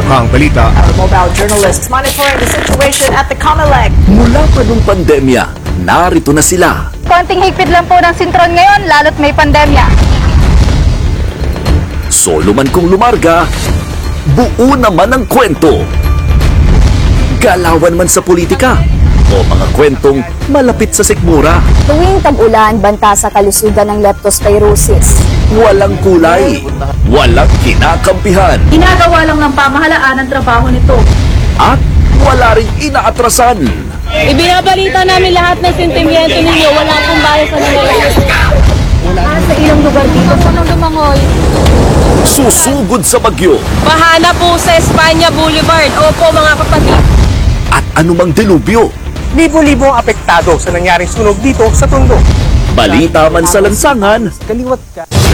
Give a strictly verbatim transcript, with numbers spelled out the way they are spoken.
Bukang Balita. Our mobile journalists monitoring the situation at the COMELEC. Mula pa nung pandemya, narito na sila. Konting higpit lang po ng sintron ngayon, lalo't may pandemya. Solo man kung lumarga, buo naman ang kwento. Galawan man sa politika, o mga kwentong malapit sa sikmura. Tuwing tag-ulan, banta sa kalusugan ng leptospirosis. Walang kulay, walang kinakampihan, Ginagawa lang ng pamahalaan ang trabaho nito. at wala ring inaatrasan. Ibinabalita namin lahat ng sentimiento ninyo. Wala akong bias sa nangyayari. Sa ilang lugar dito sa Lumangoy. Susugod sa bagyo Bahana po sa Espanya Boulevard. Opo mga kapatid. at anumang delubyo. Libo-libo ang apektado sa nangyaring sunog dito sa Tondo. Balita man sa lansangan, Kaliwat ka.